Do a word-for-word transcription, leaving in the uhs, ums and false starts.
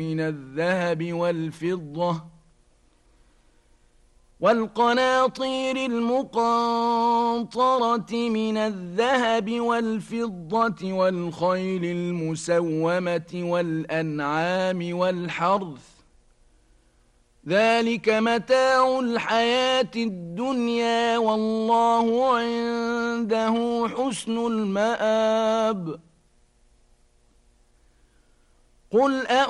من الذهب والفضة والقناطير المقنطرة من الذهب والفضة والخيل المسومة والأنعام والحرث ذلك متاع الحياة الدنيا والله عنده حسن المآب قل